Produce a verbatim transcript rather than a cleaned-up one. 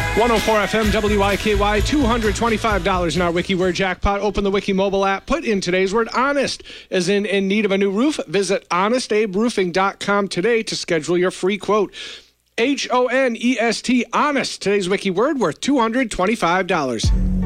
one oh four F M W I K Y, two hundred twenty-five dollars in our Wiki Word jackpot. Open the Wiki mobile app. Put in today's word honest, as in in need of a new roof. Visit honest abe roofing dot com today to schedule your free quote. H O N E S T, honest. Today's Wiki Word worth two hundred twenty-five dollars.